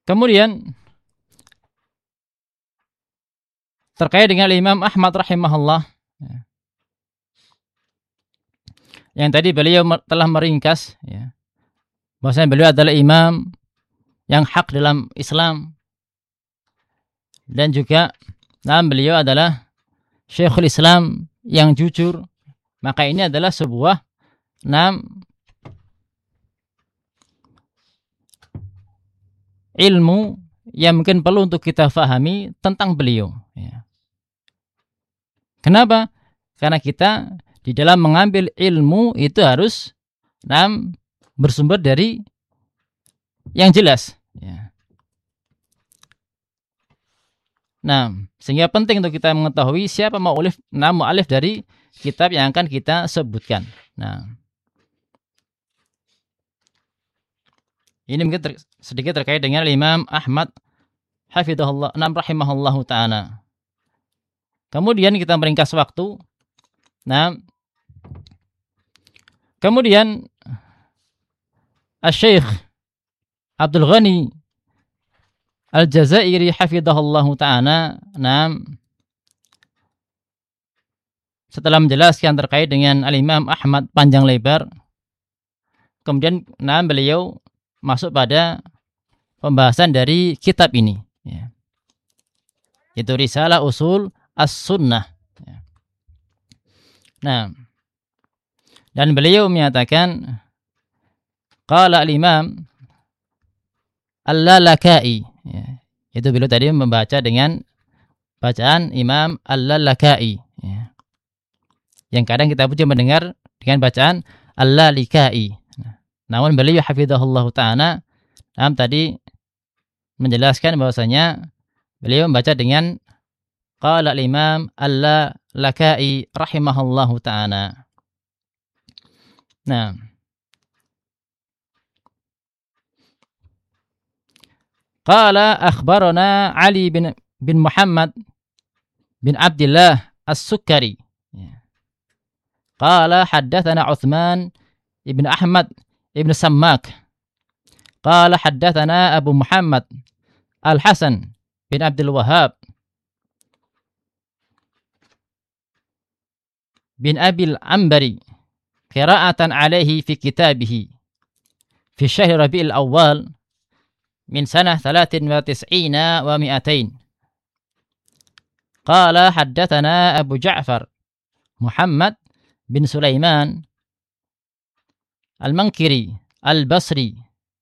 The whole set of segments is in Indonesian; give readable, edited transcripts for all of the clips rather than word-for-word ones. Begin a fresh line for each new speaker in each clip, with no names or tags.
Kemudian terkait dengan Imam Ahmad rahimahullah, yang tadi beliau telah meringkas, ya, bahwasanya beliau adalah imam yang hak dalam Islam, dan juga beliau adalah Syekhul Islam yang jujur. Maka ini adalah sebuah ilmu yang mungkin perlu untuk kita fahami tentang beliau, ya. Kenapa? Karena kita di dalam mengambil ilmu itu harus bersumber dari yang jelas, ya. Sehingga penting untuk kita mengetahui siapa mu'allif dari kitab yang akan kita sebutkan. Ini mungkin sedikit terkait dengan Imam Ahmad hafizahullah rahimahullahu ta'ala. Kemudian kita meringkas waktu. Kemudian Asy-Syaikh Abdul Ghani Al-Jazairi hafizahullahu ta'ala, setelah menjelaskan terkait dengan Al-Imam Ahmad panjang lebar, kemudian beliau masuk pada pembahasan dari kitab ini, ya. Itu Risalah Usul As-Sunnah, ya. Dan beliau menyatakan, qala al-Imam Al-Lalaka'i, ya. Itu beliau tadi membaca dengan bacaan Imam Al-Lalaka'i, ya. Yang kadang kita pun mendengar dengan bacaan Al-Lalikai. Namun beliau hafizahullah ta'ala tadi menjelaskan bahwasanya beliau membaca dengan qala al-Imam Al-Lalakai rahimahullahu ta'ala. Qala akhbarana Ali bin Muhammad bin Abdullah As-Sukkari. Qala haddatsana Utsman ibn Ahmad ibn Sammak. Qala haddatsana Abu Muhammad Al-Hasan bin Abdul Wahhab bin Abil Ambari qira'atan alaihi fi kitabihi fi syahr Rabi'il Awwal min sanah 93 wa 200. Qala haddatsana Abu Ja'far Muhammad bin Sulaiman Al-Mankiri Al-Basri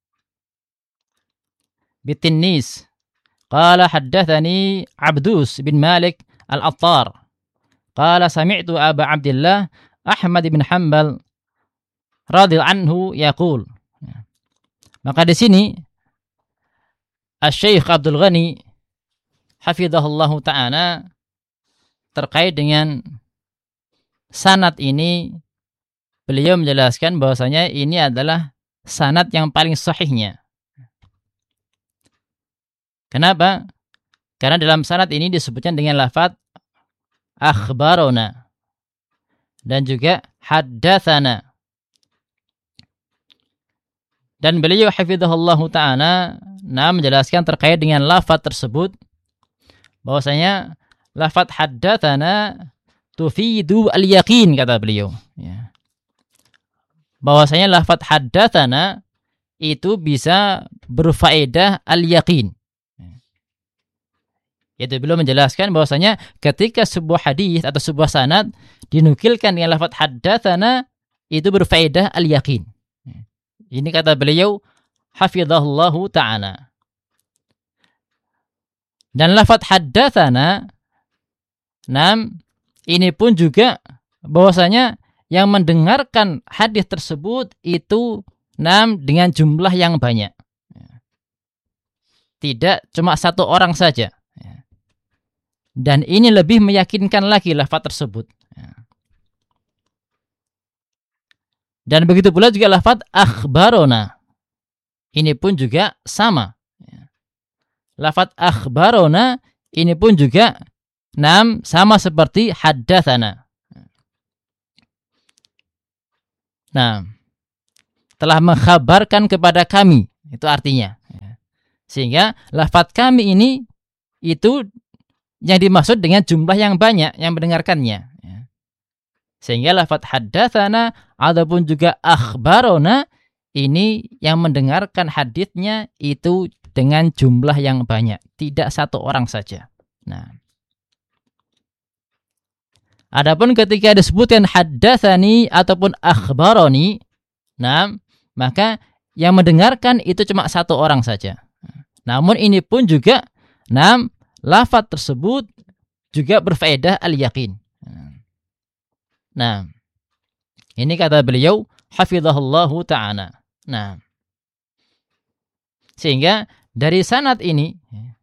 Bitinnis. Qala haddathani Abdus bin Malik Al-Attar. Qala sami'tu Aba Abdullah Ahmad bin Hanbal radhiyallahu anhu yaqul. Maka di sini Asy-Syaikh Abdul Ghani hafizahullahu ta'ala terkait dengan sanad ini, beliau menjelaskan bahwasanya ini adalah sanad yang paling sahihnya. Kenapa? Karena dalam sanad ini disebutkan dengan lafaz akhbarona dan juga haddatsana. Dan beliau hafizahullahu ta'ala menjelaskan terkait dengan lafaz tersebut bahwasanya lafaz haddatsana tufidu al-yaqin, kata beliau, ya. Bahwasanya lafaz haddatsana itu bisa berfaedah al-yaqin. Yaitu beliau menjelaskan bahwasanya ketika sebuah hadis atau sebuah sanad dinukilkan dengan lafaz haddatsana itu berfaedah al-yaqin. Ini kata beliau hafizahullahu ta'ala. Dan lafaz haddatsana ini pun juga bahwasanya yang mendengarkan hadis tersebut itu dengan jumlah yang banyak. Tidak cuma satu orang saja. Dan ini lebih meyakinkan lagi lafaz tersebut. Dan begitu pula juga lafaz akhbarona. Ini pun juga sama. Lafaz akhbarona ini pun juga sama seperti haddatsana. Telah mengkhabarkan kepada kami, itu artinya. Sehingga lafaz kami ini itu yang dimaksud dengan jumlah yang banyak yang mendengarkannya. Sehingga lafaz haddatsana ataupun juga akhbarona ini yang mendengarkan haditsnya itu dengan jumlah yang banyak, tidak satu orang saja. Nah, adapun ketika disebutkan haddatsani ataupun akhbaroni, nah, maka yang mendengarkan itu cuma satu orang saja. Namun ini pun juga, nah, lafaz tersebut juga berfaedah al-yaqin. Nah, ini kata beliau hafizahullahu ta'ala. Nah, sehingga dari sanad ini,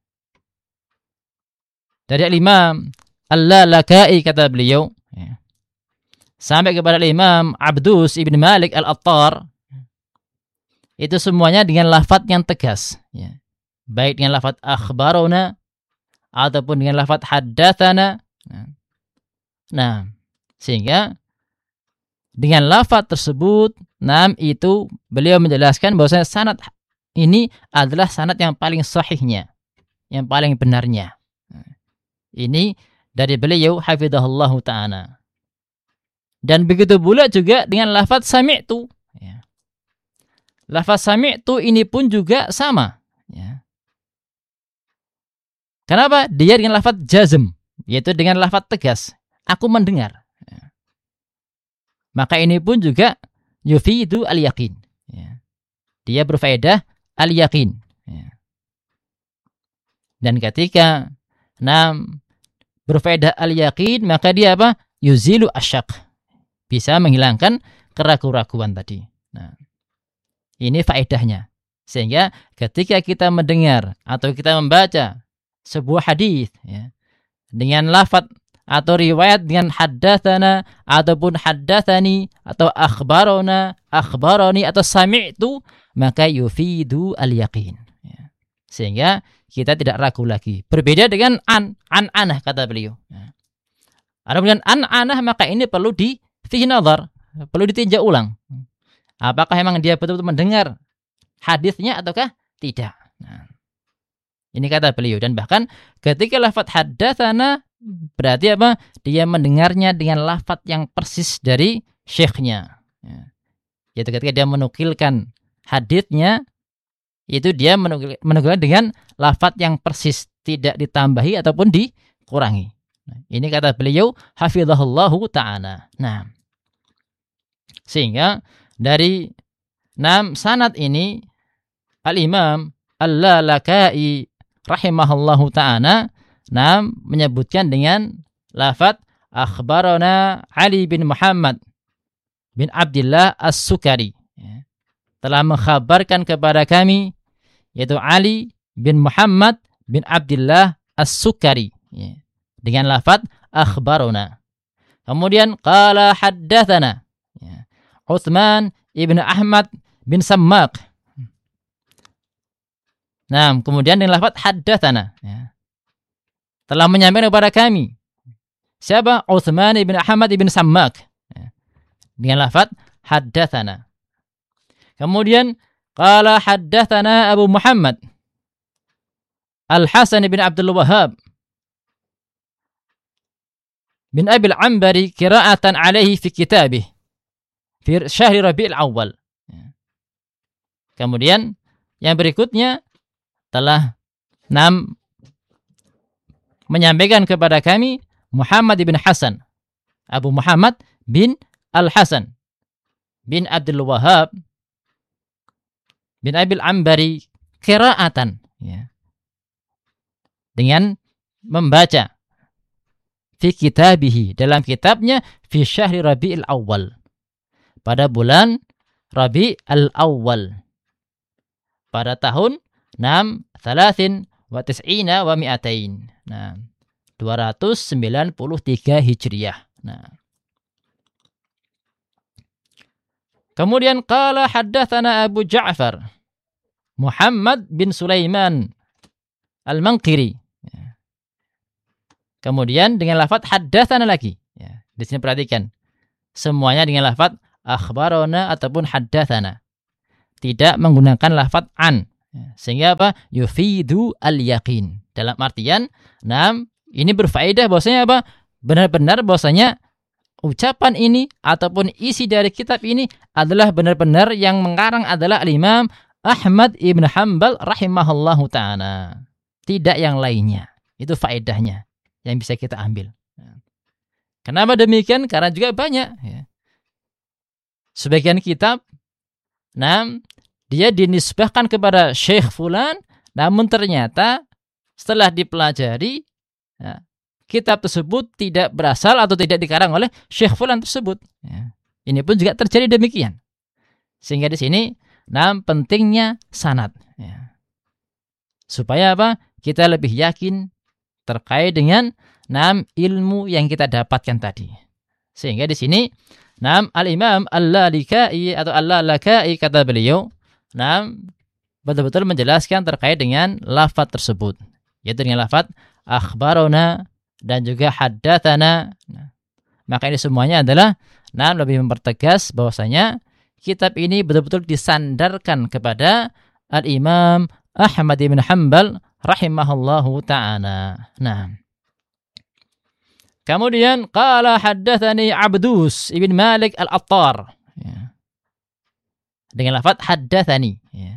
dari Imam Al-Lalaka'i kata beliau, sampai kepada Imam Abdus ibn Malik Al-Attar, itu semuanya dengan lafaz yang tegas, baik dengan lafaz akhbarona ataupun dengan lafaz haddatsana. Nah, sehingga dengan lafaz tersebut, itu beliau menjelaskan bahwasanya sanad ini adalah sanad yang paling sahihnya, yang paling benarnya. Ini dari beliau hafizahullahu ta'ala. Dan begitu pula juga dengan lafaz sami'tu. Lafaz sami'tu ini pun juga sama. Kenapa? Dia dengan lafaz jazm, yaitu dengan lafaz tegas. Aku mendengar. Maka ini pun juga yufidu al-yaqin. Dia berfaedah al-yaqin. Dan ketika berfaedah al-yaqin, maka dia apa? Yuzilu asyak. Bisa menghilangkan keraguan-raguan tadi. Nah, ini faedahnya. Sehingga ketika kita mendengar atau kita membaca sebuah hadis dengan lafaz atau riwayat dengan haddatsana ataupun haddatsani atau akhbarona, akhbarani atau sami'tu, maka yufidu al-yaqin. Sehingga kita tidak ragu lagi. Berbeda dengan an-anah kata beliau. Adapun an-anah, maka ini perlu fihi nazar, perlu ditinjau ulang. Apakah memang dia betul-betul mendengar hadisnya ataukah tidak? Nah, ini kata beliau. Dan bahkan ketika lafaz haddatsana berarti apa? Dia mendengarnya dengan lafaz yang persis dari syekhnya. Yaitu ketika dia menukilkan haditsnya, itu dia menukilkan dengan lafaz yang persis, tidak ditambahi ataupun dikurangi. Nah, ini kata beliau hafizahullahu ta'ala. Nah, sehingga dari sanad ini Al-Imam Al-Lalaka'i rahimahullahu ta'ala menyebutkan dengan lafaz akhbarana Ali bin Muhammad bin Abdullah As-Sukari, telah mengkhabarkan kepada kami, yaitu Ali bin Muhammad bin Abdullah As-Sukari, dengan lafaz akhbarana. Kemudian qala haddatsana Utsman ibn Ahmad bin Sammaq. Nah, kemudian dengan lafaz haddatsana, telah menyampaikan kepada kami. Siapa? Utsman ibn Ahmad ibn Sammaq, dengan lafaz haddatsana. Kemudian qala haddatsana Abu Muhammad Al-Hasan bin Abdul Wahhab bin Abi al-Anbari qira'atan alaihi fi kitabih fi syahr Rabiul Awal. Kemudian yang berikutnya telah menyampaikan kepada kami Muhammad bin Hasan, Abu Muhammad bin Al-Hasan bin Abdul Wahhab bin Abi al-Anbari qira'atan, dengan membaca fi kitabihi, dalam kitabnya fi syahri Rabiul Awal, pada bulan Rabiul Awal, pada tahun 93 wa mi'atain. Nah, 293 Hijriah. Nah, kemudian qala haddatsana Abu Ja'far Muhammad bin Sulaiman Al-Manqiri. Kemudian dengan lafaz haddatsana lagi. Di sini perhatikan, semuanya dengan lafaz akhbarona ataupun haddatsana. Tidak menggunakan lafaz an. Sehingga apa? Yufidu al-yaqin. Dalam artian, ini berfaedah bahwasanya apa? Benar-benar bahwasanya ucapan ini ataupun isi dari kitab ini adalah benar-benar yang mengarang adalah Al-Imam Ahmad ibn Hanbal rahimahullahu ta'ala. Tidak yang lainnya. Itu faedahnya yang bisa kita ambil. Kenapa demikian? Karena juga banyak. Sebagian kitab, dia dinisbahkan kepada Syekh Fulan, namun ternyata setelah dipelajari, kitab tersebut tidak berasal atau tidak dikarang oleh Syekh Fulan tersebut. Ini pun juga terjadi demikian. Sehingga di sini, pentingnya sanad. Supaya apa? Kita lebih yakin terkait dengan ilmu yang kita dapatkan tadi. Sehingga di sini Al-Imam Al-Lalikai atau Al-Lalakai kata beliau, betul-betul menjelaskan terkait dengan lafaz tersebut, yaitu dengan lafaz akhbarona dan juga haddatsana. Maka ini semuanya adalah lebih mempertegas bahwasanya kitab ini betul-betul disandarkan kepada Al-Imam Ahmad bin Hanbal rahimahullahu ta'ala. Kemudian qala haddatsani Abdus ibn Malik al-Attar. Dengan lafaz haddatsani.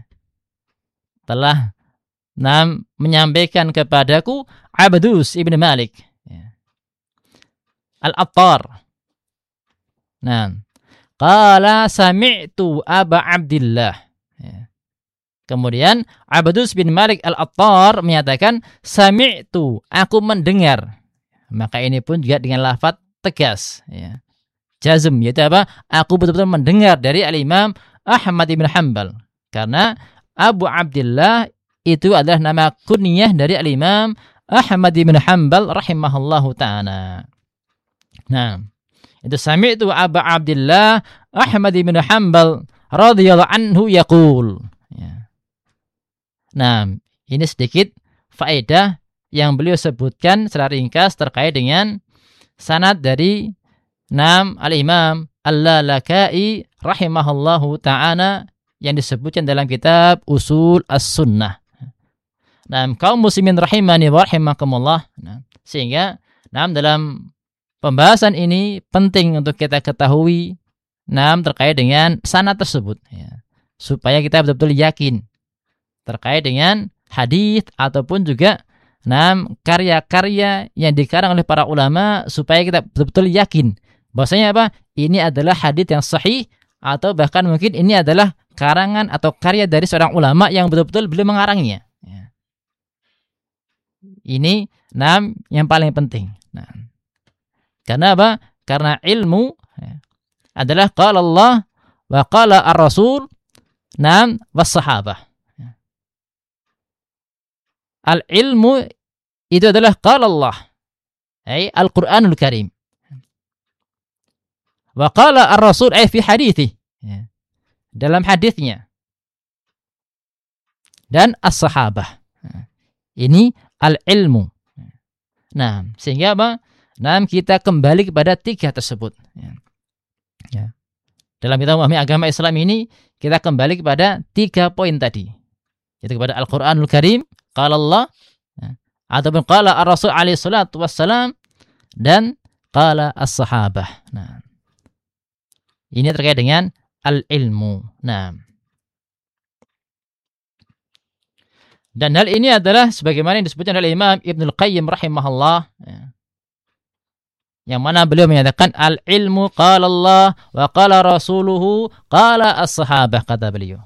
Telah menyampaikan kepadaku Abdus ibn Malik al-Attar. Qala sami'tu Aba Abdillah. Kemudian Abdus bin Malik al-Attar menyatakan sami'tu, aku mendengar. Maka ini pun juga dengan lafaz tegas, jazm, yaitu apa? Aku betul-betul mendengar dari Al-Imam Ahmad bin Hanbal. Karena Abu Abdillah itu adalah nama kunyah dari Al-Imam Ahmad bin Hanbal rahimahullahu ta'ala. Itu sami'tu Abu Abdillah Ahmad bin Hanbal radhiyallahu anhu yaqul. Ini sedikit faedah yang beliau sebutkan secara ringkas terkait dengan sanad dari Al-Imam Al-Lalakai rahimahullahu ta'ala yang disebutkan dalam kitab Usul As-Sunnah. Kaum muslimin rahimani wa rahimakumullah. Sehingga dalam pembahasan ini penting untuk kita ketahui terkait dengan sanad tersebut, supaya kita betul-betul yakin terkait dengan hadis ataupun juga karya-karya yang dikarang oleh para ulama, supaya kita betul-betul yakin bahwasanya apa? Ini adalah hadis yang sahih, atau bahkan mungkin ini adalah karangan atau karya dari seorang ulama yang betul-betul beliau mengarangnya. Ini yang paling penting. Karena apa? Karena ilmu adalah qala Allah wa qala ar-Rasul was sahabah. Al-ilmu itu adalah qala Allah, Al-Quranul Karim. Wa qala ar-Rasul fi hadithi, dalam hadisnya. Dan as-sahabah. Ini al-ilmu. Sehingga apa? Kita kembali kepada tiga tersebut. Dalam kita memahami agama Islam ini, kita kembali kepada 3 poin tadi. Yaitu kepada Al-Quranul Karim, qala Allah, ataupun qala ar-Rasul alaihi salatu wassalam, dan qala as-sahabah. Ini terkait dengan al-ilmu. Dan hal ini adalah sebagaimana yang disebutkan oleh Imam Ibnul Qayyim rahimahullah, yang mana beliau menyatakan al-ilmu qala Allah wa qala rasuluhu qala as-sahabah, kata beliau.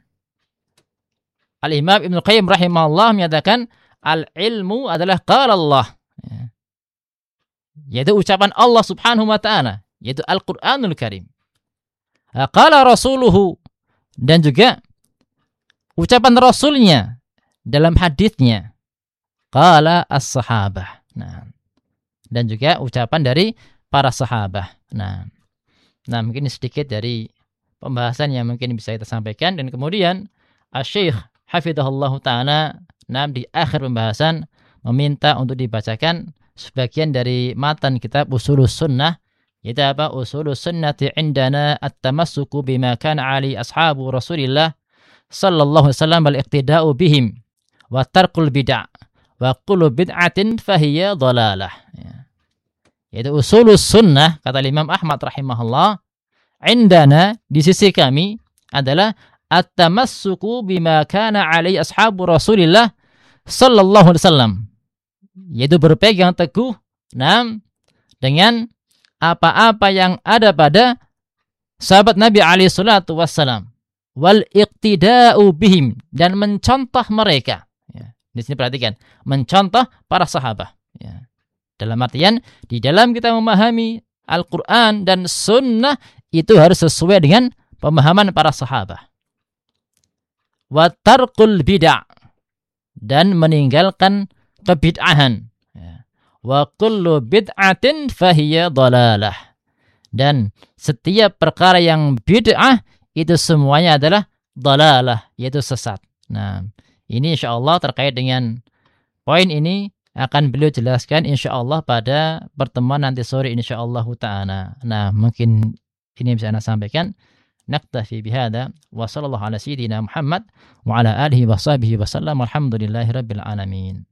Al-Imam Ibnul Qayyim rahimahullah menyatakan al-ilmu adalah qala Allah, yaitu ucapan Allah subhanahu wa ta'ala, yaitu Al-Quranul Karim. Qala rasuluhu, dan juga ucapan Rasulnya dalam hadisnya, qala as-sahabah. Dan juga ucapan dari para sahabah. Mungkin sedikit dari pembahasan yang mungkin bisa kita sampaikan. Dan kemudian Asy-Syaikh hafizahullahu ta'ala di akhir pembahasan meminta untuk dibacakan sebagian dari matan kitab Usulus Sunnah, yaitu apa? Usulus Sunnati indana at-tamassuku bima kana ali ashabu Rasulillah sallallahu alaihi wasallam wal iqtida'u bihim wa tarkul bid'ah wa kullu bid'atin fahiya dhalalah. Yaitu usulus sunnah, kata Imam Ahmad rahimahullah, indana, di sisi kami adalah at-tamassuku bima kana alaihi ashabu Rasulillah sallallahu alaihi wasallam, yaitu berpegang teguh dengan apa-apa yang ada pada sahabat Nabi alaihi salatu wassalam, wal iqtida'u bihim, dan mencontoh mereka. Ya. Di sini perhatikan, mencontoh para sahabat. Ya. Dalam artian, di dalam kita memahami Al-Quran dan Sunnah, itu harus sesuai dengan pemahaman para sahabat. Wa tarkul bid'ah, dan meninggalkan kebid'ahan. Ya. Wa kullu bid'atin fahiya dhalalah. Dan setiap perkara yang bid'ah itu semuanya adalah dhalalah, yaitu sesat. Nah, ini insyaallah terkait dengan poin ini akan beliau jelaskan insyaallah pada pertemuan nanti sore insyaallah ta'ala. Nah, mungkin ini bisa Anda sampaikan. Naktafi bihada wa sallallahu ala sayyidina Muhammad wa ala alihi wa sahbihi wa sallam walhamdulillahi rabbil alamin.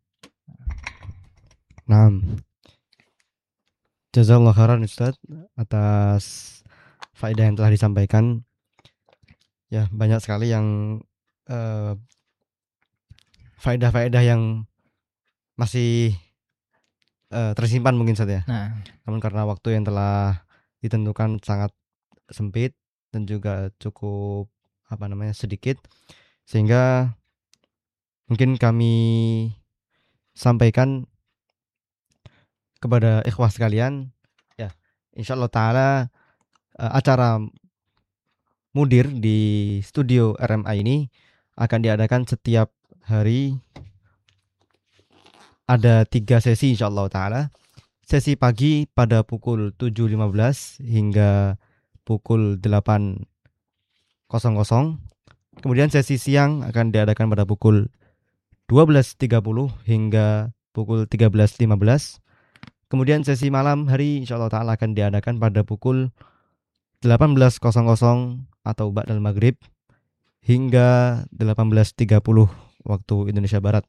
Naam. Jazakallahu khairan Ustaz atas faedah yang telah disampaikan. Ya, banyak sekali yang faedah-faedah yang masih tersimpan mungkin Ustaz ya.
Nah,
namun karena waktu yang telah ditentukan sangat sempit dan juga cukup sedikit, sehingga mungkin kami sampaikan kepada ikhwah sekalian, ya, insyaallah taala acara Mudir di studio RMA ini akan diadakan setiap hari, ada 3 sesi insyaallah taala. Sesi pagi pada pukul 7.15 hingga pukul 8.00. Kemudian sesi siang akan diadakan pada pukul 12.30 hingga pukul 13.15. Kemudian sesi malam hari insyaallah taala akan diadakan pada pukul 18.00 atau ba'dal maghrib hingga 18.30 waktu Indonesia Barat.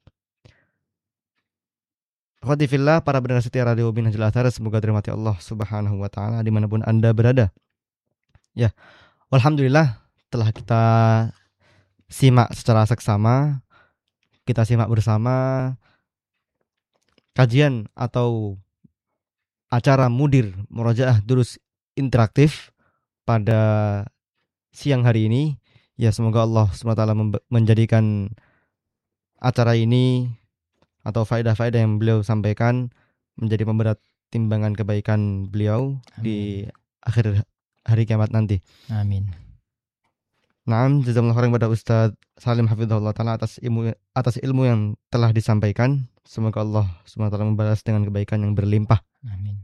Akhwati fillah, para pendengar setia Radio Minhajul Athar, semoga dirahmati Allah Subhanahu wa taala dimanapun Anda berada. Ya, alhamdulillah telah kita simak secara seksama, kita simak bersama kajian atau acara Mudir Murojaah Durus Interaktif pada siang hari ini. Ya, semoga Allah SWT menjadikan acara ini atau faedah-faedah yang beliau sampaikan menjadi pemberat timbangan kebaikan beliau. Amin. Di akhir hari kiamat nanti.
Amin.
Naam, jazakallahu khairan kepada Ustaz Salim hafizahullah taala atas ilmu yang telah disampaikan. Semoga Allah SWT membalas dengan kebaikan yang berlimpah.
Amin.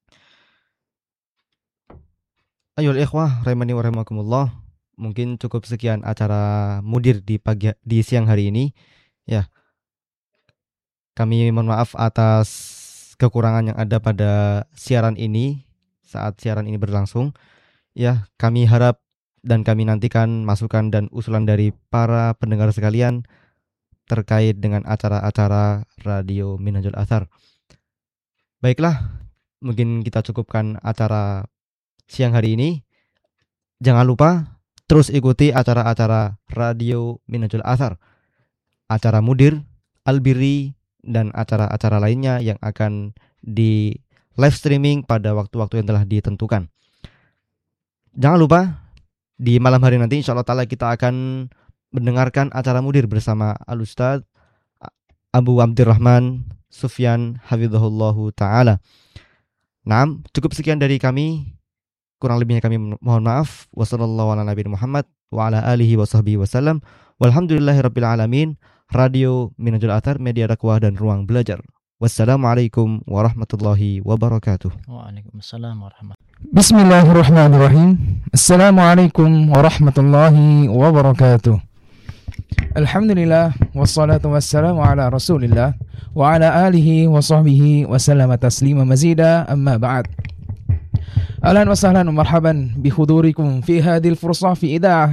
Ayoul ikhwah rahimani wa rahimakumullah. Mungkin cukup sekian acara Mudir di siang hari ini. Ya. Kami mohon maaf atas kekurangan yang ada pada siaran ini saat siaran ini berlangsung. Ya, kami harap dan kami nantikan masukan dan usulan dari para pendengar sekalian terkait dengan acara-acara Radio Minhajul Athar. Baiklah, mungkin kita cukupkan acara siang hari ini. Jangan lupa terus ikuti acara-acara Radio Minhajul Athar, acara Mudir, Albiri, dan acara-acara lainnya yang akan di live streaming pada waktu-waktu yang telah ditentukan. Jangan lupa di malam hari nanti insyaallah ta'ala kita akan mendengarkan acara Mudir bersama Al-Ustaz Abu Abdurrahman Sufyan hafizahullahu ta'ala. Nah, cukup sekian dari kami. Kurang lebihnya kami mohon maaf. Wassallallahu ala nabiyina Muhammad wa ala alihi wa sahbihi wasallam. Walhamdulillahi rabbil alamin. Radio Minhajul Athar, media dakwah dan ruang belajar. Wassalamualaikum warahmatullahi wabarakatuh.
Waalaikumsalam warahmatullahi wabarakatuh.
Bismillahirrahmanirrahim. Assalamualaikum warahmatullahi wabarakatuh. Alhamdulillah wassalatu wassalamu ala Rasulillah wa ala alihi wa sahbihi wa sallama taslima mazida, amma ba'd. Ahlan wa sahlan wa marhaban bi hudurikum fi hadhihi al-fursah fi idaah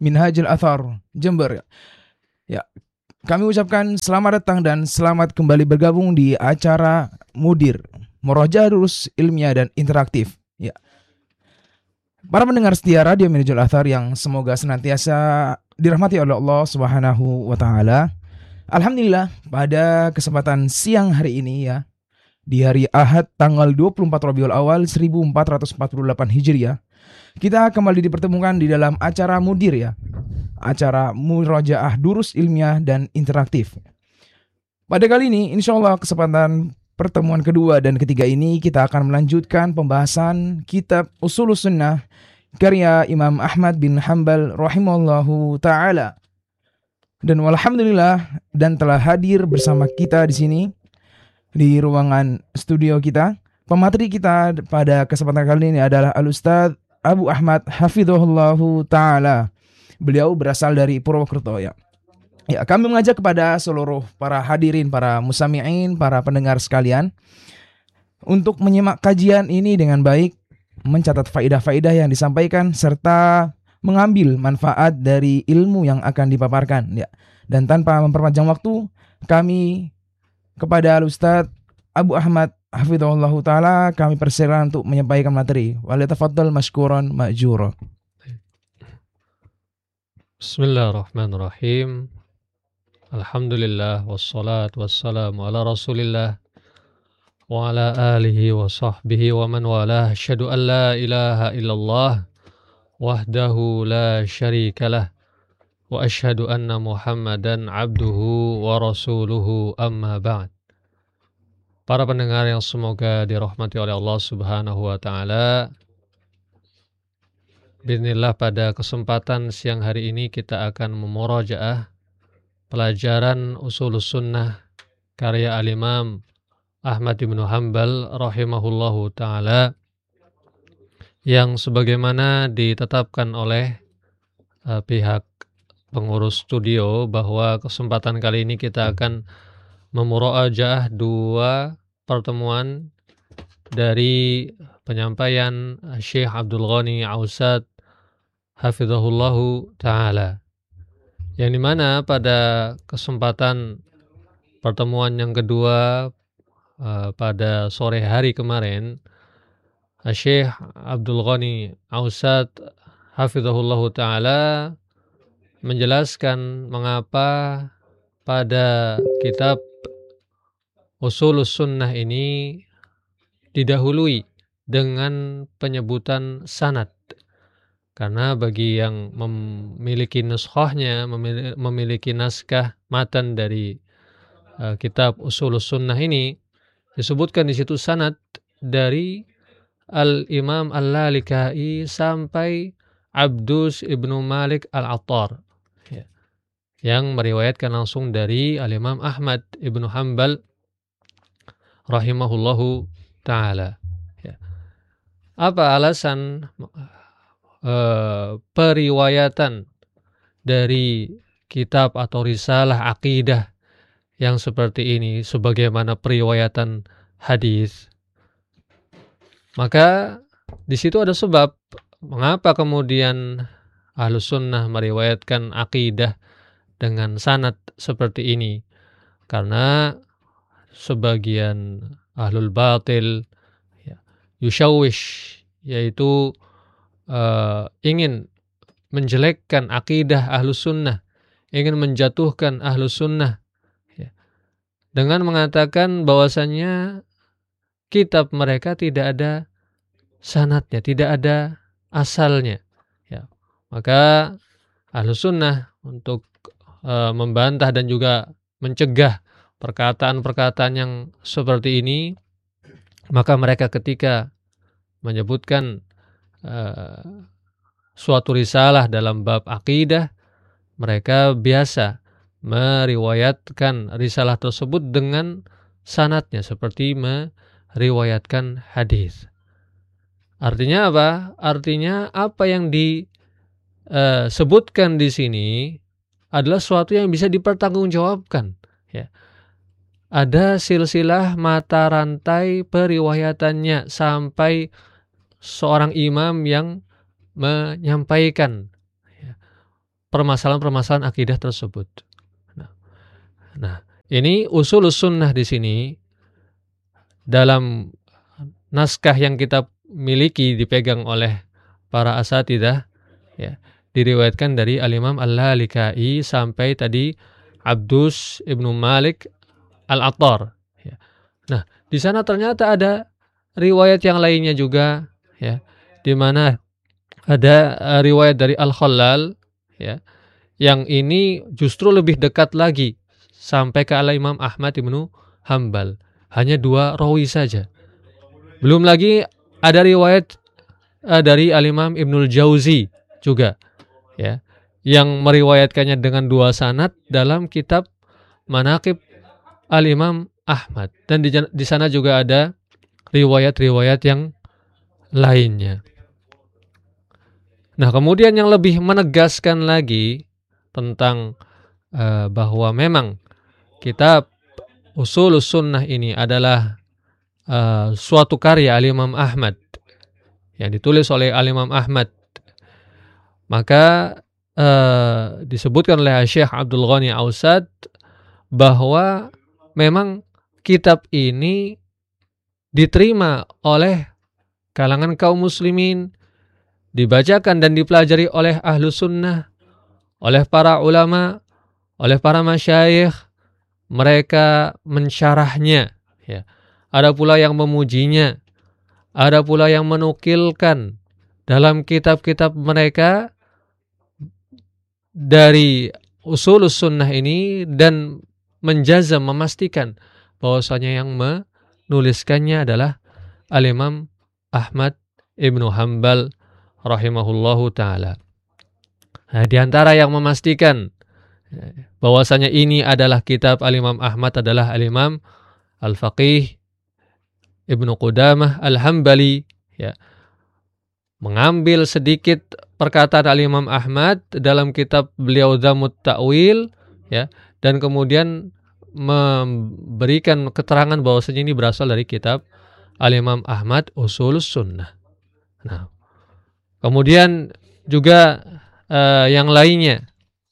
Minhajul Athar Jember. Ya, kami ucapkan selamat datang dan selamat kembali bergabung di acara Mudir, Murojaah Durus Ilmiah dan Interaktif. Ya. Para pendengar setia Radio Minhajul Athar yang semoga senantiasa dirahmati oleh Allah Subhanahu wa taala. Alhamdulillah, pada kesempatan siang hari ini ya, di hari Ahad tanggal 24 Rabiul Awal 1448 Hijriah, kita kembali dipertemukan di dalam acara Mudir ya. Acara Murojaah Durus Ilmiah dan Interaktif. Pada kali ini, insya Allah kesempatan pertemuan kedua dan ketiga ini kita akan melanjutkan pembahasan kitab Ushulus Sunnah karya Imam Ahmad bin Hanbal rahimahullahu ta'ala. Dan walhamdulillah dan telah hadir bersama kita di sini di ruangan studio kita. Pemateri kita pada kesempatan kali ini adalah Al-Ustadz Abu Ahmad hafizahullahu ta'ala. Beliau berasal dari Purwokerto ya. Ya, kami mengajak kepada seluruh para hadirin, para musami'in, para pendengar sekalian untuk menyimak kajian ini dengan baik, mencatat faidah-faidah yang disampaikan serta mengambil manfaat dari ilmu yang akan dipaparkan ya. Dan tanpa memperpanjang waktu, kami kepada Al-Ustadz Abu Ahmad hafizahullahu taala kami persilakan untuk menyampaikan materi. Waliyatafaddal mashkuran ma'jura.
Bismillahirrahmanirrahim. Alhamdulillah wassalatu wassalamu ala Rasulillah wa ala alihi wa sahbihi wa man walah. Asyhadu an la ilaha illallah wahdahu la syarikalah wa asyhadu anna Muhammadan abduhu wa rasuluhu amma ba'd. Para pendengar yang semoga dirahmati oleh Allah Subhanahu wa taala, bismillah pada kesempatan siang hari ini kita akan memurojaah pelajaran Ushulus Sunnah karya Al-Imam Ahmad bin Hanbal rahimahullahu taala yang sebagaimana ditetapkan oleh pihak pengurus studio bahwa kesempatan kali ini kita akan memurojaah 2 pertemuan dari penyampaian Syekh Abdul Ghani Ausad hafizahullahu ta'ala, yang dimana pada kesempatan pertemuan yang kedua pada sore hari kemarin, Syekh Abdul Ghani Ausad hafizahullahu ta'ala menjelaskan mengapa pada kitab Ushulus Sunnah ini didahului dengan penyebutan sanad. Karena bagi yang memiliki nuskhahnya, memiliki naskah matan dari kitab Ushulus Sunnah ini, disebutkan di situ sanad dari Al-Imam Al-Lalikai sampai Abdus ibnu Malik Al-Attar, ya, yang meriwayatkan langsung dari Al-Imam Ahmad ibnu Hanbal rahimahullahu ta'ala. Ya. Apa alasan periwayatan dari kitab atau risalah akidah yang seperti ini sebagaimana periwayatan hadis? Maka di situ ada sebab mengapa kemudian Ahlus Sunnah meriwayatkan akidah dengan sanad seperti ini. Karena sebagian ahlul batil ya, yushawish, yaitu ingin menjelekkan akidah Ahlus Sunnah, ingin menjatuhkan Ahlus Sunnah ya, dengan mengatakan bahwasannya kitab mereka tidak ada sanadnya, tidak ada asalnya. Ya. Maka Ahlus Sunnah untuk membantah dan juga mencegah perkataan-perkataan yang seperti ini, maka mereka ketika menyebutkan suatu risalah dalam bab akidah, mereka biasa meriwayatkan risalah tersebut dengan sanadnya seperti meriwayatkan hadis. Artinya apa? Artinya apa yang disebutkan di sini adalah sesuatu yang bisa dipertanggungjawabkan. Ya. Ada silsilah mata rantai periwayatannya sampai seorang imam yang menyampaikan. Ya. permasalahan-permasalahan akidah tersebut. Nah, ini usulus sunnah di sini dalam naskah yang kita miliki dipegang oleh para asatidzah, ya, diriwayatkan dari Al-Imam Al-Lalikai sampai tadi Abdus Ibnu Malik Al-Attar. Ya. Nah, di sana ternyata ada riwayat yang lainnya juga, ya, di mana ada riwayat dari Al-Khallal, ya, yang ini justru lebih dekat lagi sampai ke Al-Imam Ahmad Ibnu Hambal. Hanya 2 rawi saja. Belum lagi ada riwayat dari Al-Imam Ibnul Jauzi juga, ya, yang meriwayatkannya dengan 2 sanad dalam kitab Manaqib Al-Imam Ahmad. Dan di sana juga ada riwayat-riwayat yang lainnya. Nah, kemudian yang lebih menegaskan lagi tentang bahwa memang kitab Ushulus Sunnah ini adalah suatu karya Al-Imam Ahmad yang ditulis oleh Al-Imam Ahmad, maka disebutkan oleh Syekh Abdul Ghani Ausad bahwa memang kitab ini diterima oleh kalangan kaum muslimin, dibacakan dan dipelajari oleh ahlu sunnah, oleh para ulama, oleh para masyayikh. Mereka mensyarahnya, ya. Ada pula yang memujinya, ada pula yang menukilkan dalam kitab-kitab mereka dari usulus sunnah ini dan menjazam, memastikan bahwasanya yang menuliskannya adalah Al-Imam Ahmad Ibnu Hambal rahimahullahu ta'ala. Nah, di antara yang memastikan bahwasanya ini adalah kitab Al-Imam Ahmad adalah Al-Imam Al-Faqih Ibnu Qudamah Al-Hambali, ya, mengambil sedikit perkataan Al-Imam Ahmad dalam kitab beliau Dhammut Ta'wil, ya, dan kemudian memberikan keterangan bahwasanya ini berasal dari kitab Al-Imam Ahmad Ushulus Sunnah. Nah, kemudian juga yang lainnya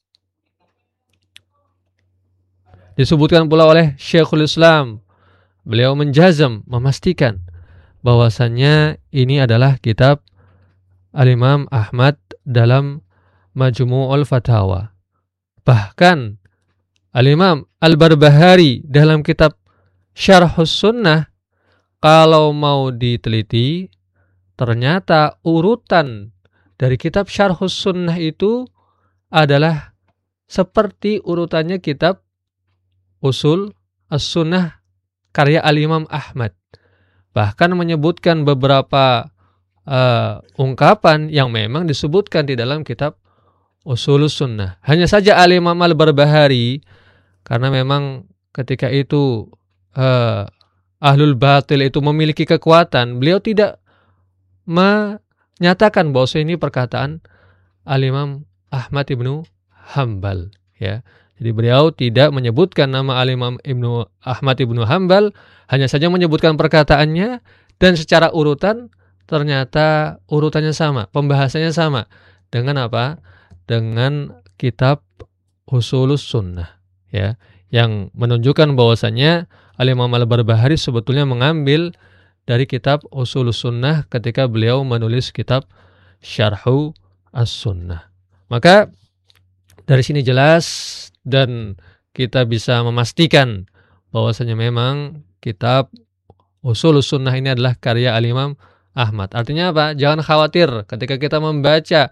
disebutkan pula oleh Syekhul Islam. Beliau menjazam, memastikan bahwasannya ini adalah kitab Al-Imam Ahmad dalam Majmu'ul Fatawa. Bahkan Al-Imam Al-Barbahari dalam kitab Syarhus Sunnah, kalau mau diteliti, ternyata urutan dari kitab Syarhus Sunnah itu adalah seperti urutannya kitab Usul As-Sunnah karya Al-Imam Ahmad. Bahkan menyebutkan beberapa ungkapan yang memang disebutkan di dalam kitab Ushulus Sunnah. Hanya saja Al-Imam Al-Barbahari, karena memang ketika itu Ahlul Batil itu memiliki kekuatan, beliau tidak menyatakan bahwa ini perkataan Al-Imam Ahmad Ibnu Hambal, ya. Jadi beliau tidak menyebutkan nama Al-Imam Ahmad Ibnu Hambal, hanya saja menyebutkan perkataannya, dan secara urutan ternyata urutannya sama, pembahasannya sama dengan apa? Dengan kitab Ushulus Sunnah, ya, yang menunjukkan bahwasannya Al-Imam Al-Barbahari sebetulnya mengambil dari kitab Ushulus Sunnah ketika beliau menulis kitab Syarhu As-Sunnah. Maka dari sini jelas dan kita bisa memastikan bahwasanya memang kitab Ushulus Sunnah ini adalah karya Al-Imam Ahmad. Artinya apa? Jangan khawatir ketika kita membaca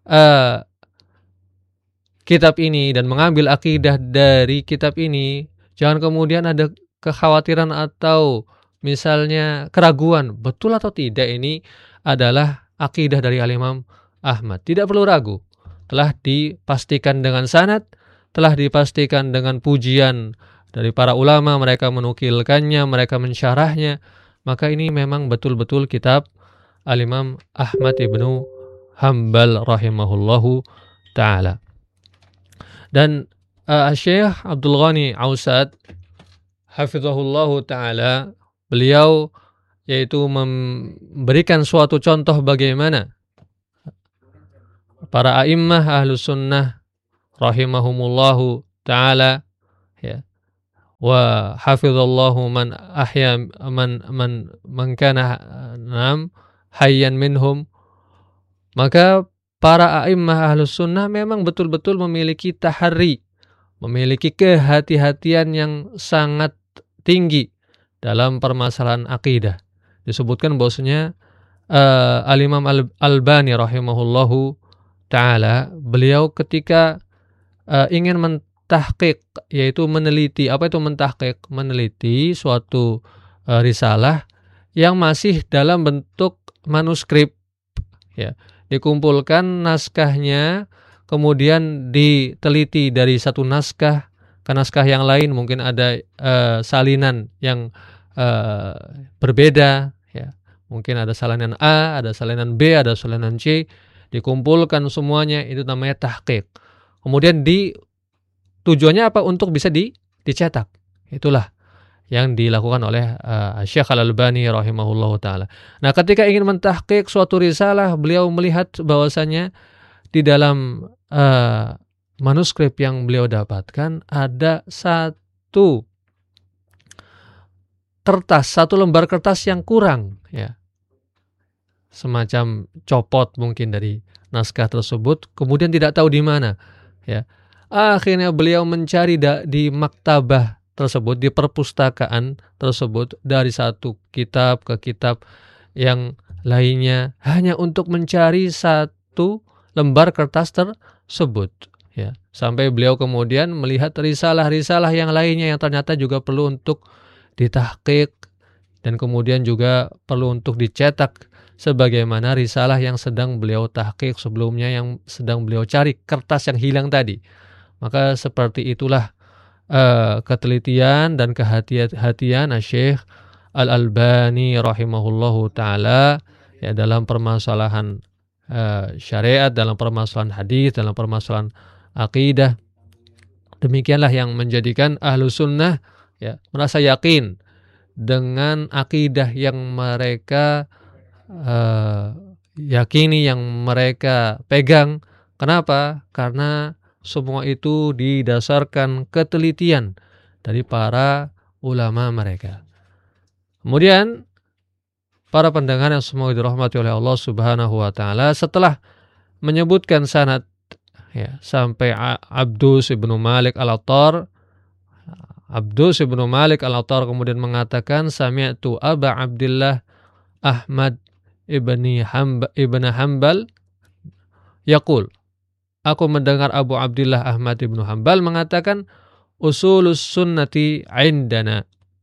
kitab ini dan mengambil akidah dari kitab ini, jangan kemudian ada kekhawatiran atau misalnya keraguan, betul atau tidak ini adalah akidah dari Al-Imam Ahmad. Tidak perlu ragu, telah dipastikan dengan sanad, telah dipastikan dengan pujian dari para ulama, mereka menukilkannya, mereka mensyarahnya. Maka ini memang betul-betul kitab Al-Imam Ahmad Ibnu Hambal rahimahullahu ta'ala. Dan Syekh Abdul Ghani Ausad hafizahullahu ta'ala, beliau yaitu memberikan suatu contoh bagaimana para a'immah ahlus sunnah rahimahumullahu taala, ya, wa hafizallahu man ahya man kana hayyan minhum. Maka para a'immah ahlus sunnah memang betul-betul memiliki tahari, memiliki kehati-hatian yang sangat tinggi dalam permasalahan akidah. Disebutkan bahwasanya Al-Imam Al-Albani rahimahullahu ta'ala, beliau ketika ingin mentahqiq, yaitu meneliti. Apa itu mentahqiq? Meneliti suatu risalah yang masih dalam bentuk manuskrip, ya. Dikumpulkan naskahnya, kemudian diteliti dari satu naskah ke naskah yang lain, mungkin ada salinan yang berbeda, ya. Mungkin ada salinan A, ada salinan B, ada salinan C, dikumpulkan semuanya, itu namanya tahqiq. Kemudian tujuannya apa? Untuk bisa dicetak. Itulah yang dilakukan oleh Syekh Al-Albani rahimahullahu taala. Nah, ketika ingin mentahqiq suatu risalah, beliau melihat bahwasanya di dalam manuskrip yang beliau dapatkan ada satu lembar kertas yang kurang, ya. Semacam copot mungkin dari naskah tersebut, kemudian tidak tahu di mana, ya. Akhirnya beliau mencari di maktabah tersebut, di perpustakaan tersebut, dari satu kitab ke kitab yang lainnya, hanya untuk mencari satu lembar kertas tersebut, ya. Sampai beliau kemudian melihat risalah-risalah yang lainnya yang ternyata juga perlu untuk ditahqiq dan kemudian juga perlu untuk dicetak sebagaimana risalah yang sedang beliau tahqiq sebelumnya, yang sedang beliau cari kertas yang hilang tadi. Maka seperti itulah ketelitian dan kehati-hatian Syekh Al-Albani rahimahullahu taala, ya, dalam permasalahan syariat, dalam permasalahan hadis, dalam permasalahan akidah. Demikianlah yang menjadikan ahlu sunnah, ya, merasa yakin dengan akidah yang mereka yakini, yang mereka pegang. Kenapa? Karena semua itu didasarkan ketelitian dari para ulama mereka. Kemudian para pendengar yang semoga dirahmati oleh Allah Subhanahu wa taala, setelah menyebutkan sanad, ya, sampai Abdus ibnu Malik Al-Attar, kemudian mengatakan, sami'tu Aba Abdillah Ahmad ibn Hanbal yaqul, aku mendengar Abu Abdillah Ahmad ibn Hanbal mengatakan, usulus sunnati indana,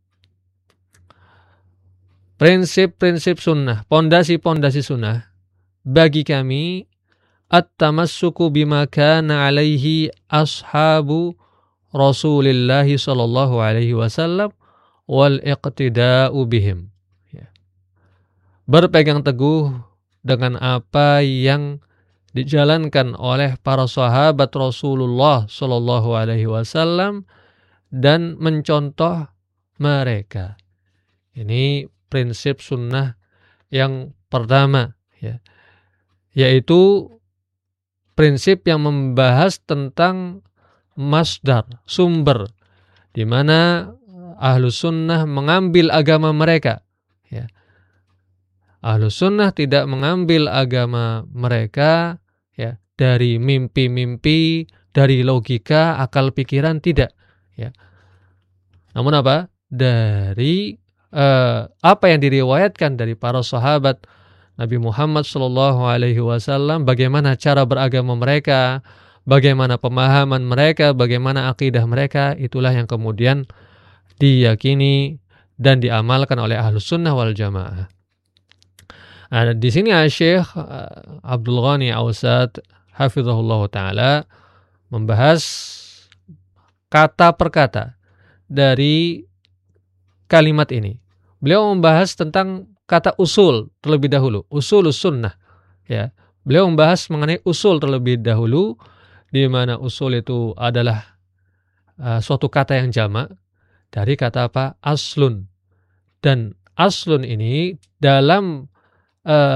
prinsip-prinsip sunnah, pondasi-pondasi sunnah bagi kami, at-tamassuku bima kana alaihi ashabu Rasulillah sallallahu alaihi wasallam wal iqtida'u bihim, ya. Berpegang teguh dengan apa yang dijalankan oleh para sahabat Rasulullah sallallahu alaihi wasallam dan mencontoh mereka. Ini prinsip sunnah yang pertama, ya, yaitu prinsip yang membahas tentang masdar, sumber, di mana ahlu sunnah mengambil agama mereka, ya. Ahlu sunnah tidak mengambil agama mereka, ya, dari mimpi-mimpi, dari logika, akal pikiran, tidak, ya. Namun apa? Dari apa yang diriwayatkan dari para sahabat Nabi Muhammad SAW, bagaimana cara beragama mereka, bagaimana pemahaman mereka, bagaimana akidah mereka, itulah yang kemudian diyakini dan diamalkan oleh Ahlus Sunnah wal Jamaah. Nah, di sini Syekh Abdul Ghani Ausad hafizahullah taala membahas kata per kata dari kalimat ini. Beliau membahas tentang kata usul terlebih dahulu, usulus sunnah, ya. Beliau membahas mengenai usul terlebih dahulu, di mana usul itu adalah suatu kata yang jamak dari kata apa? Aslun. Dan aslun ini dalam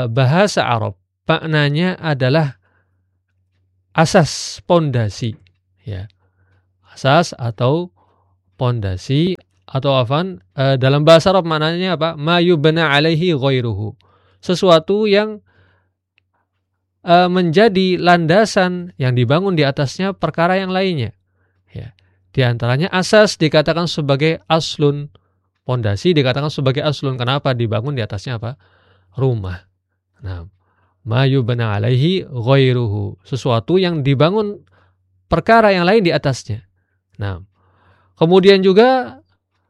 bahasa Arab maknanya adalah asas, pondasi, Ya. Asas atau pondasi atau dalam bahasa Arab maknanya apa? Ma yubna alaihi ghairuhu. Sesuatu yang menjadi landasan yang dibangun di atasnya perkara yang lainnya. Ya. Di antaranya asas dikatakan sebagai aslun. Pondasi dikatakan sebagai aslun. Kenapa? Dibangun di atasnya apa? Rumah. Nah, ma yubna alaihi ghairuhu. Sesuatu yang dibangun perkara yang lain di atasnya. Nah, kemudian juga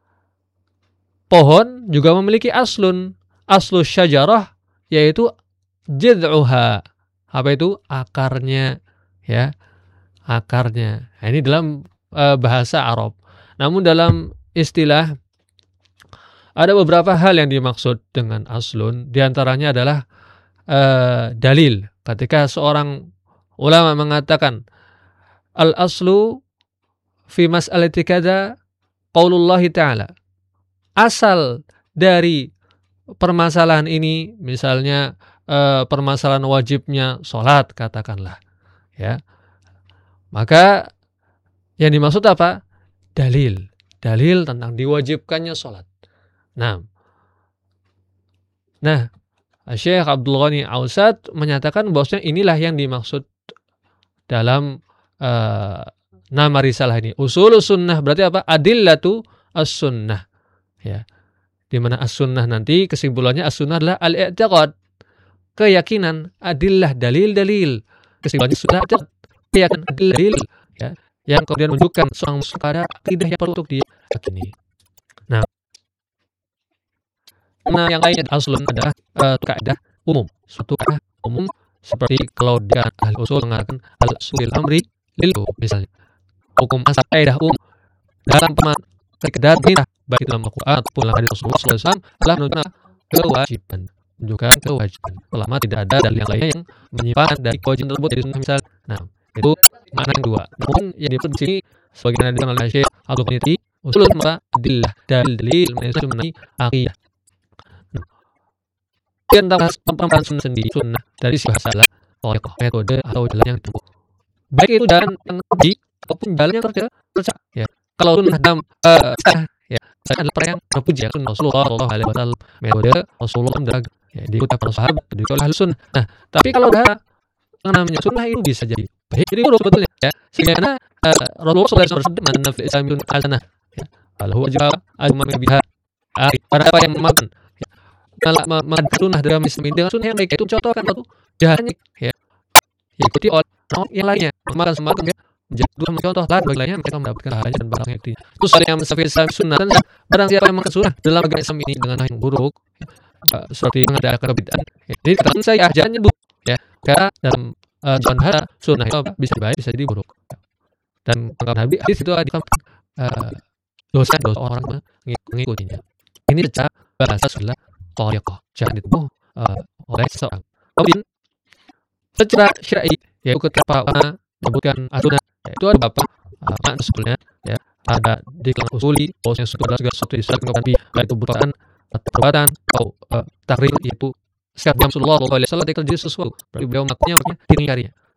pohon juga memiliki aslun. Aslus syajarah yaitu jid'uha. Apa itu? Akarnya, ya. Akarnya. Nah, ini dalam bahasa Arab. Namun dalam istilah ada beberapa hal yang dimaksud dengan aslun. Di antaranya adalah dalil. Ketika seorang ulama mengatakan al-aslu fi mas'alati kada qaulullah ta'ala. Asal dari permasalahan ini misalnya permasalahan wajibnya sholat katakanlah, ya. Maka yang dimaksud apa? Dalil tentang diwajibkannya sholat. Nah, Syekh Abdul Ghani Ausad menyatakan bahwasanya inilah yang dimaksud dalam nama risalah ini. Usulus sunnah berarti apa? Adillatu as-sunnah. Ya. Di mana as-sunnah nanti kesimpulannya as-sunnah adalah al-i'tiqad. Keyakinan, adillah, dalil-dalil. Kesimpulannya sudah ada keyakinan, dalil, ya, yang kemudian menunjukkan seorang muslim pada akidah yang perlu untuk dia yakini. Nah, yang lainnya aslun adalah kaidah umum. Suatu kaidah umum seperti kalau dia ahli usul mengatakan al-usulil amri lil misalnya. Hukum asal kaidah umum dalam perintah baik dalam Al-Qur'an ataupun dalam hadis Rasulullah SAW adalah menunjukkan kewajiban. Menunjukkan kewajiban. Selama tidak ada dalil yang lainnya yang menyimpan dari kewajiban tersebut dari sunnah misal. Nah, itu makna yang kedua. Namun yang dimaksud di sini sebagaimana dibilang oleh Syekh Abdul Ghani usulul adillah dalil mengenai akidah. Tentang pemahaman sunnah sendiri, sunnah dari si bahasa metode atau jalan yang ditempuh. Baik itu jalan yang terjadi ataupun jalan yang tercela. Ya. Kalau sunnah dalam ya, saya adalah perang terpuji ya, sunnah Rasulullah Shallallahu Alaihi Wasallam, metode Rasulullah ya, diikuti para sahabat, diikuti oleh ahli sunnah. Nah, tapi kalau ada yang namanya sunnah itu bisa jadi baik, jadi buruk sebetulnya. Ya. Sehingga Rasulullah SAW bersabda, "Man nafil Islam min hasanah." Ya. Kalau wajib ajma biha. Pada apa yang memakan kalau sunnah dalam Islam ini dengan sunnah yang baik itu contohkan satu jahannya ya ikuti oleh yang lainnya memakan semakan ya dua mencontoh lain bagi lainnya mereka mendapatkan pahalanya dan barang yang tinggi. Terus ada yang mensafir Islam sunnah dan barang siapa yang makan sunnah dalam agama Islam ini dengan yang buruk seperti mengadakan kebid'ahan ya. Jadi katakan saya jahannya buruk ya karena dalam bahasa sunnah itu bisa baik bisa jadi buruk dan Nabi hadis itu ada dosa orang mengikutinya. Ini secara bahasa sunnah tariqah jangan ditempuh oleh seseorang. Kemudian secara syar'i yaitu ketika ulama menyebutkan as-sunnah itu ada beberapa makna sebetulnya ya ada di kalangan usuli bahwasanya itu adalah segala sesuatu yang disebutkan Nabi baik itu perbuatan perbuatan atau takrir itu setiap Rasulullah SAW terjadi sesuatu berarti beliau melakukannya makanya diingkarinya